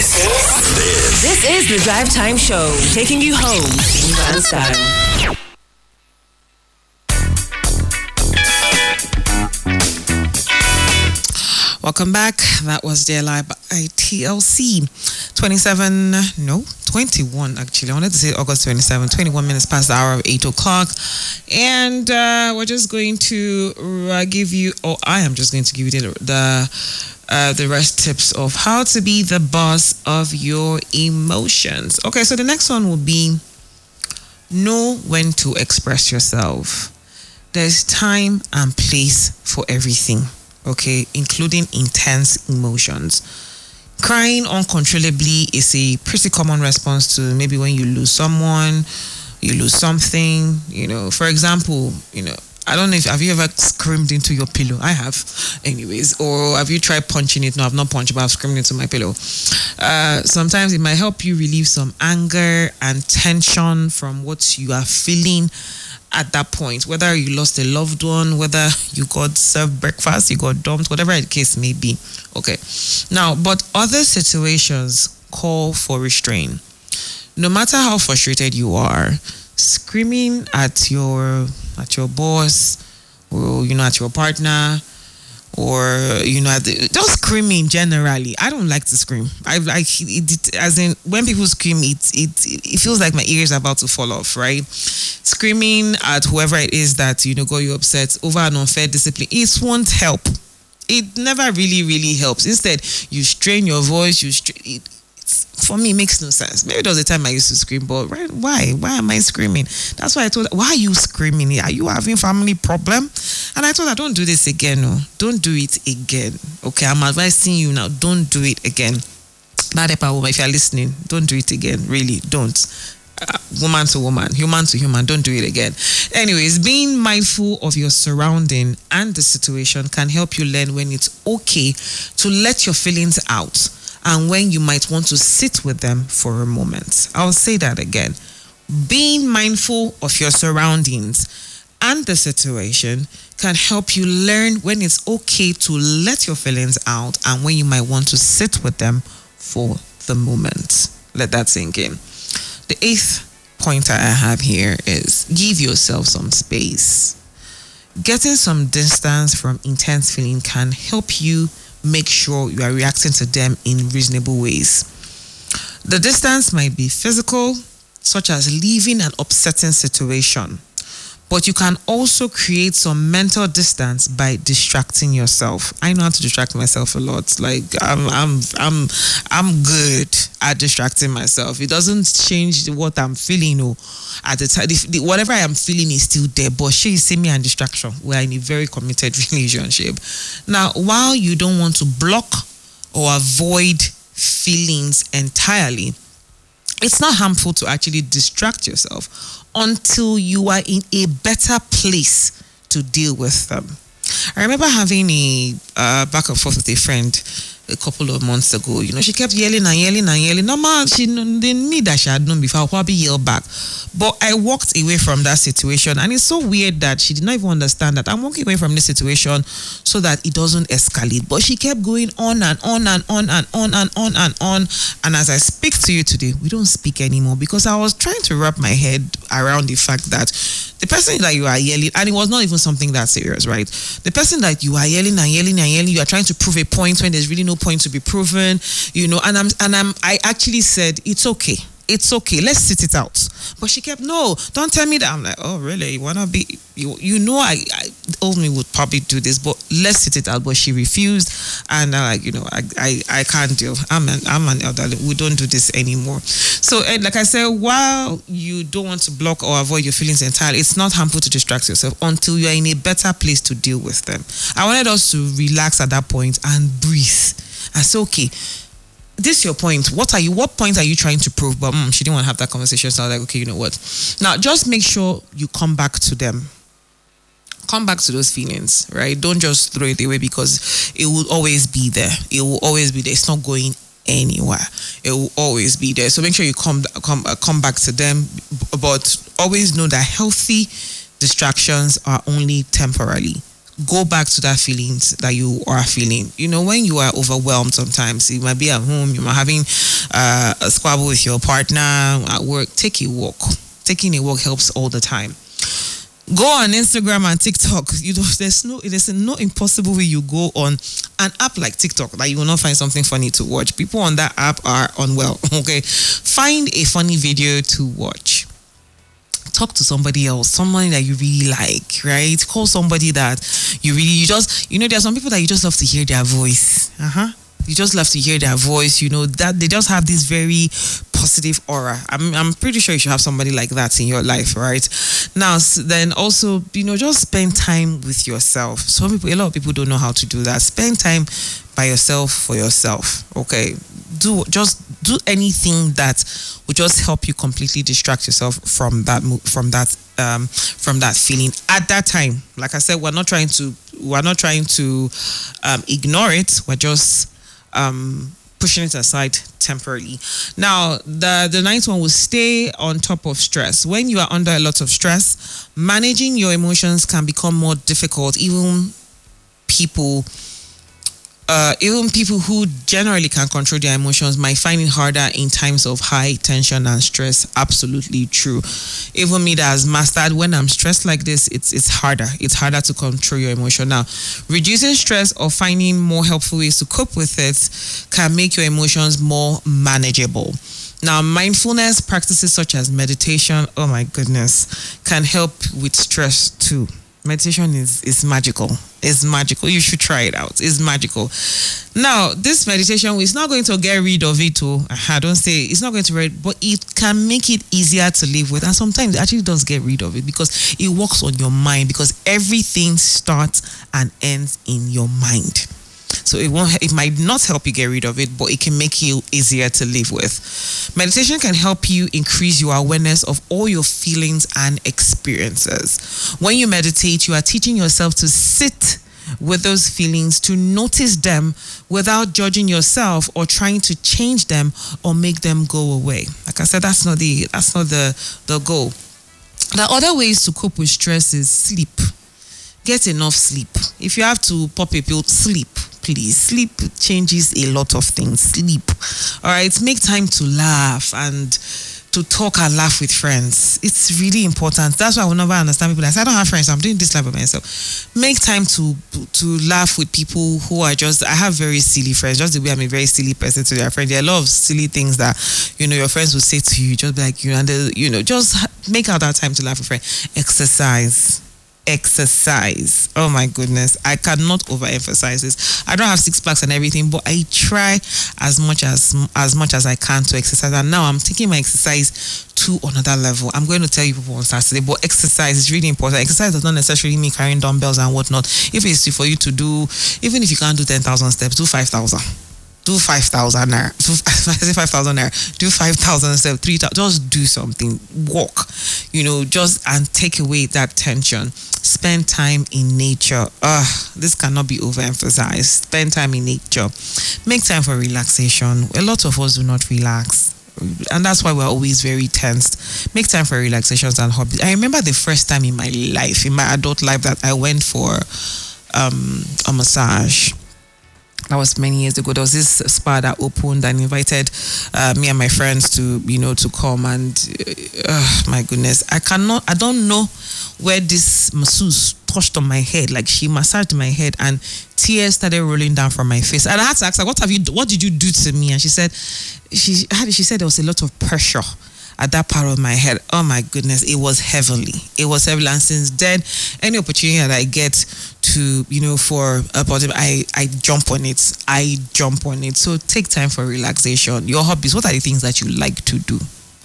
This is the Drive Time Show, taking you home in van style. Welcome back. That was Dear Lie by TLC. 21 actually. I wanted to say August 27, 21 minutes past the hour of 8 o'clock. And we're just going to give you, or I am just going to give you the rest tips of how to be the boss of your emotions. Okay, so the next one will be know when to express yourself. There's time and place for everything. Okay, including intense emotions. Crying uncontrollably is a pretty common response to maybe when you lose someone, you lose something, for example, I don't know have you ever screamed into your pillow? I have, anyways. Or have you tried punching it? No, I've not punched, but I've screamed into my pillow. Sometimes it might help you relieve some anger and tension from what you are feeling at that point, whether you lost a loved one, whether you got served breakfast, you got dumped, whatever the case may be. Okay. Now, but other situations call for restraint. No matter how frustrated you are, screaming at your boss, or at your partner, or just screaming generally. I don't like to scream. I like it, as in when people scream, it feels like my ears are about to fall off, right? Screaming at whoever it is that got you upset over an unfair discipline, it won't help. It never really helps. Instead, you strain your voice. For me, it makes no sense. Maybe there was a time I used to scream, but right, why am I screaming? That's why I told her, why are you screaming? Are you having family problem? And I told her, don't do this again. No, don't do it again. Okay, I'm advising you now, don't do it again. If you're listening, don't do it again. Really, don't. Woman to woman, human to human, don't do it again. Anyways, being mindful of your surrounding and the situation can help you learn when it's okay to let your feelings out and when you might want to sit with them for a moment. I'll say that again. Being mindful of your surroundings and the situation can help you learn when it's okay to let your feelings out and when you might want to sit with them for the moment. Let that sink in. The 8th pointer I have here is give yourself some space. Getting some distance from intense feeling can help you make sure you are reacting to them in reasonable ways. The distance might be physical, such as leaving an upsetting situation, but you can also create some mental distance by distracting yourself. I know how to distract myself a lot. Like I'm good at distracting myself. It doesn't change what I'm feeling. Or at the time, whatever I am feeling is still there. But she is me and distraction. We are in a very committed relationship. Now, while you don't want to block or avoid feelings entirely, it's not harmful to actually distract yourself until you are in a better place to deal with them. I remember having a back and forth with a friend a couple of months ago. She kept yelling. Normal, the need that she had known before, I'll probably yell back. But I walked away from that situation, and it's so weird that she did not even understand that I'm walking away from this situation so that it doesn't escalate. But she kept going on and on and on and on and on and on. And as I speak to you today, we don't speak anymore because I was trying to wrap my head around the fact that the person that you are yelling, and it was not even something that serious, right? The person that you are yelling, you are trying to prove a point when there's really no point to be proven, I actually said, it's okay, let's sit it out. But she kept, no, don't tell me that. I'm like, oh really, you wanna be, I only would probably do this, but let's sit it out. But she refused, and I can't deal. I'm an elderly, we don't do this anymore. So like I said, while you don't want to block or avoid your feelings entirely, it's not harmful to distract yourself until you're in a better place to deal with them. I wanted us to relax at that point and breathe. I said, okay, this is your point. What point are you trying to prove? But she didn't want to have that conversation. So I was like, okay, you know what? Now, just make sure you come back to them. Come back to those feelings, right? Don't just throw it away because it will always be there. It will always be there. It's not going anywhere. It will always be there. So make sure you come back to them. But always know that healthy distractions are only temporarily. go back to that feelings that you are feeling. When you are overwhelmed, sometimes you might be at home, you might having a squabble with your partner at work. Take a walk. Taking a walk helps all the time. Go on Instagram and TikTok. There's no impossible way you go on an app like TikTok that you will not find something funny to watch. People on that app are unwell. Okay, find a funny video to watch. Talk to somebody else, somebody that you really like, right? Call somebody that you there are some people that you just love to hear their voice. You just love to hear their voice, that they just have this very positive aura. I'm pretty sure you should have somebody like that in your life, right? Now, then also, just spend time with yourself. A lot of people don't know how to do that. Spend time by yourself for yourself, okay? Do anything that will just help you completely distract yourself from that feeling at that time. Like I said, we're not trying to ignore it. We're just pushing it aside temporarily. Now, the ninth one will stay on top of stress. When you are under a lot of stress, managing your emotions can become more difficult. Even people who generally can control their emotions might find it harder in times of high tension and stress. Absolutely true. Even me that has mastered, when I'm stressed like this, it's harder. It's harder to control your emotion. Now, reducing stress or finding more helpful ways to cope with it can make your emotions more manageable. Now, mindfulness practices such as meditation, oh my goodness, can help with stress too. Meditation is magical. It's magical. You should try it out. It's magical. Now, this meditation is not going to get rid of it. I don't say it's not going to read, but it can make it easier to live with. And sometimes it actually does get rid of it because it works on your mind, because everything starts and ends in your mind. So it might not help you get rid of it, but it can make you easier to live with. Meditation can help you increase your awareness of all your feelings and experiences. When you meditate, you are teaching yourself to sit with those feelings, to notice them without judging yourself or trying to change them or make them go away. Like I said, that's not the goal. The other ways to cope with stress is sleep. Get enough sleep. If you have to pop a pill, sleep. Please, sleep changes a lot of things. Sleep. All right, make time to laugh and to talk and laugh with friends. It's really important. That's why I will never understand people that say, I don't have friends, I'm doing this life by myself. Make time to laugh with people who are just, I have very silly friends, just the way I'm a very silly person to their friends. There are a lot of silly things that, your friends will say to you, just be like, just make out that time to laugh with friends. Exercise. Oh my goodness, I cannot overemphasize this. I don't have six packs and everything, but I try as much as I can to exercise, and now I'm taking my exercise to another level. I'm going to tell you people on Saturday, but exercise is really important. Exercise does not necessarily mean carrying dumbbells and whatnot. If it's for you to do, even if you can't do 10,000 steps, do 5,000. Do 5,000 naira. I say 5,000 naira. Do 5,000 steps, 3,000. Just do something. Walk. Just and take away that tension. Spend time in nature. This cannot be overemphasized. Spend time in nature. Make time for relaxation. A lot of us do not relax, and that's why we're always very tensed. Make time for relaxations and hobbies. I remember the first time in my life, in my adult life, that I went for a massage. That was many years ago. There was this spa that opened and invited me and my friends to come, and my goodness, I don't know where this masseuse touched on my head. Like, she massaged my head and tears started rolling down from my face. And I had to ask her, what did you do to me? And she said there was a lot of pressure at that part of my head. Oh my goodness, it was heavily. And since then, any opportunity that I get to, for a body, I jump on it. So take time for relaxation. Your hobbies, what are the things that you like to do?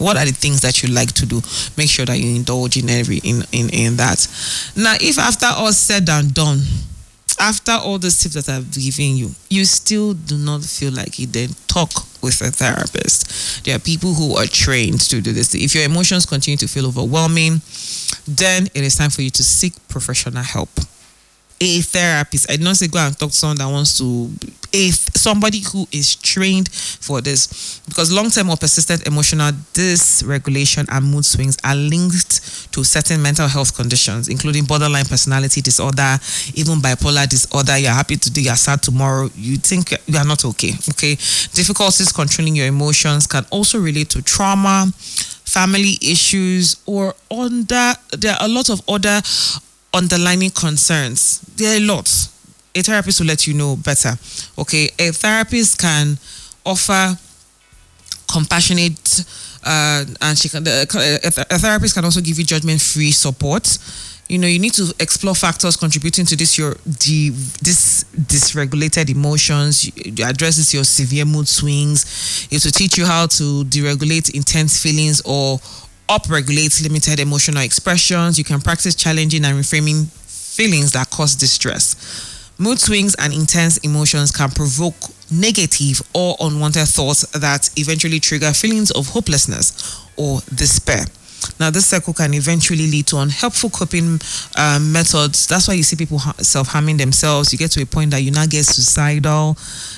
Make sure that you indulge in that. Now, if after all said and done, after all the tips that I've given you, you still do not feel like it, then talk with a therapist. There are people who are trained to do this. If your emotions continue to feel overwhelming, then it is time for you to seek professional help. A therapist. I don't say go and talk to someone that wants to. Somebody who is trained for this, because long-term or persistent emotional dysregulation and mood swings are linked to certain mental health conditions, including borderline personality disorder, even bipolar disorder. You're happy today, you're sad tomorrow. You think you are not okay. Okay. Difficulties controlling your emotions can also relate to trauma, family issues, or there are a lot of other underlying concerns. There are a lot. A therapist will let you know better. Okay. A therapist can offer compassionate and a therapist can also give you judgment-free support. You need to explore factors contributing to this this dysregulated emotions. It addresses your severe mood swings. It will teach you how to deregulate intense feelings or upregulate limited emotional expressions. You can practice challenging and reframing feelings that cause distress. Mood swings and intense emotions can provoke negative or unwanted thoughts that eventually trigger feelings of hopelessness or despair. Now, this cycle can eventually lead to unhelpful coping methods. That's why you see people self-harming themselves. You get to a point that you now get suicidal.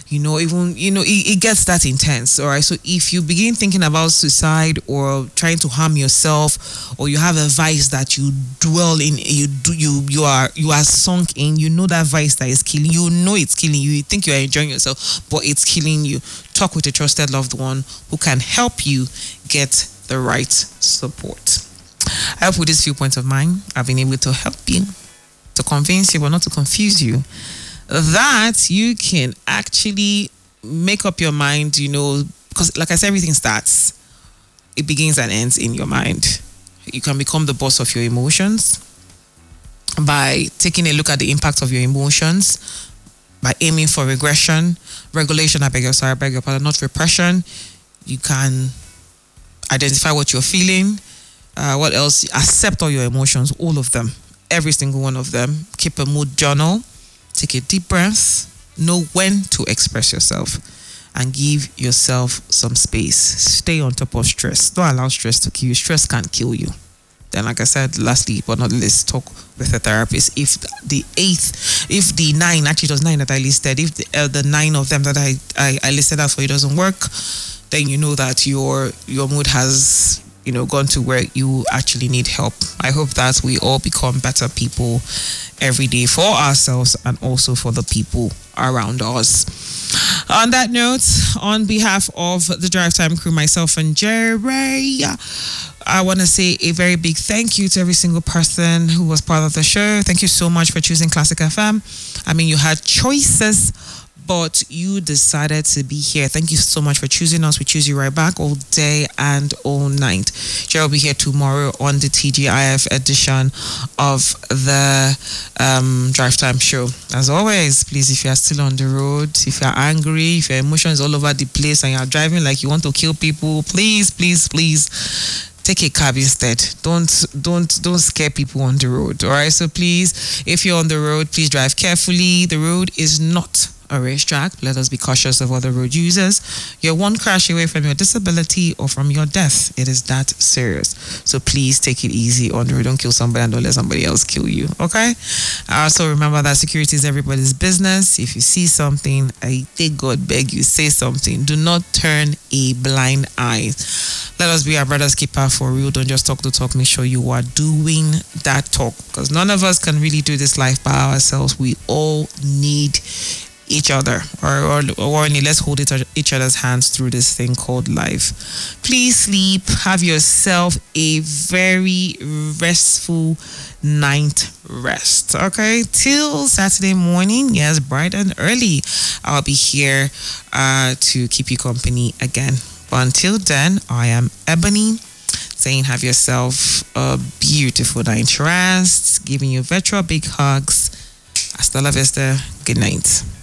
It gets that intense. All right. So if you begin thinking about suicide or trying to harm yourself, or you have a vice that you dwell in, you are sunk in, that vice that is killing you. It's killing you. You think you are enjoying yourself, but it's killing you. Talk with a trusted loved one who can help you get the right support. I hope with these few points of mine, I've been able to help you, to convince you, but not to confuse you, that you can actually make up your mind, because like I said, everything starts, it begins and ends in your mind. You can become the boss of your emotions by taking a look at the impact of your emotions, by aiming for regulation, I beg your pardon, not repression. You can identify what you're feeling. What else? Accept all your emotions, all of them, every single one of them. Keep a mood journal. Take a deep breath. Know when to express yourself, and give yourself some space. Stay on top of stress. Don't allow stress to kill you. Stress can kill you. Then, like I said, lastly but not least, talk with a therapist. If the 9, actually it was 9 that I listed, if the 9 of them that I listed out for you doesn't work, then you know that your mood has gone to where you actually need help. I hope that we all become better people every day for ourselves and also for the people around us. On that note, on behalf of the Drive Time crew, myself and Jerry, I want to say a very big thank you to every single person who was part of the show. Thank you so much for choosing Classic FM. I mean, you had choices, but you decided to be here. Thank you so much for choosing us. We choose you right back all day and all night. Jerry will be here tomorrow on the TGIF edition of the Drive Time show. As always, please, if you are still on the road, if you are angry, if your emotions all over the place and you are driving like you want to kill people, please take a cab instead. Don't scare people on the road. All right. So please, if you're on the road, please drive carefully. The road is not a racetrack. Let us be cautious of other road users. You're one crash away from your disability or from your death. It is that serious. So please take it easy on the road. Don't kill somebody and don't let somebody else kill you. Okay? Also remember that security is everybody's business. If you see something, I take God beg you, say something. Do not turn a blind eye. Let us be our brother's keeper for real. Don't just talk to talk. Make sure you are doing that talk, because none of us can really do this life by ourselves. We all need each other, or let's hold each other's hands through this thing called life. Please sleep. Have yourself a very restful night rest. Okay, till Saturday morning. Yes, bright and early. I'll be here to keep you company again. But until then, I am Ebony, saying have yourself a beautiful night rest, giving you virtual big hugs. Hasta la vista. Good night.